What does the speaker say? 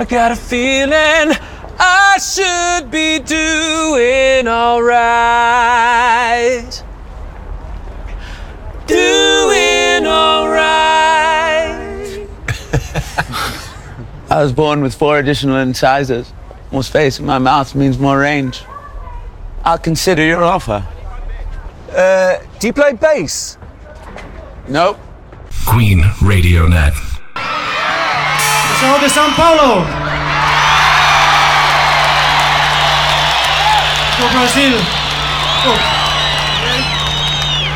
I got a feeling I should be doing alright. Doing alright. I was born with 4 additional incisors. More space in my mouth means more range. I'll consider your offer. Do you play bass? Nope. Queen Radio Net. Pessoal de São Paulo. Do Brasil. Oh.